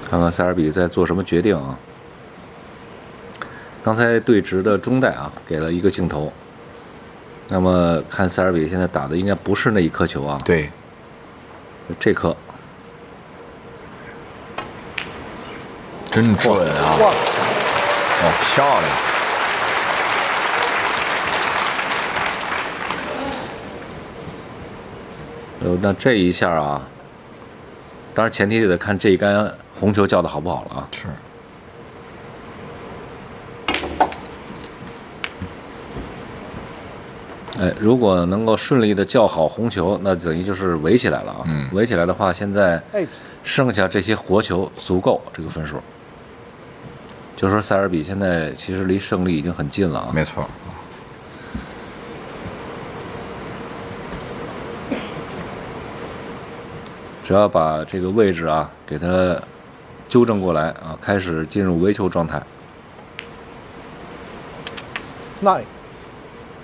看看塞尔比在做什么决定啊？刚才对直的中带啊，给了一个镜头。那么看塞尔比现在打的应该不是那一颗球啊， 对， 这颗真准啊！哦，漂亮。 那这一下啊，当然前提得看这一杆红球叫的好不好了啊。 是。 哎，如果能够顺利的叫好红球，那等于就是围起来了啊。围起来的话，现在剩下这些活球足够这个分数。就说塞尔比现在其实离胜利已经很近了啊。 没错。 只要把这个位置啊给它纠正过来啊，开始进入围球状态。 那里。